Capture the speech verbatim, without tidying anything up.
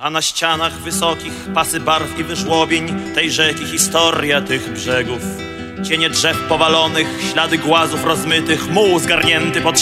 A na ścianach wysokich pasy barw i wyżłobień tej rzeki historia tych brzegów. Cienie drzew powalonych, ślady głazów rozmytych, muł zgarnięty pod